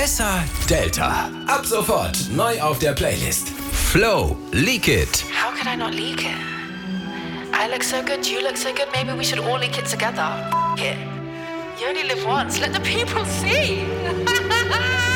Besser Delta. Ab sofort neu auf der Playlist. Flow, Leak It. How could I not leak it? I look so good, you look so good, maybe we should all leak it together. It. You only live once, let the people see.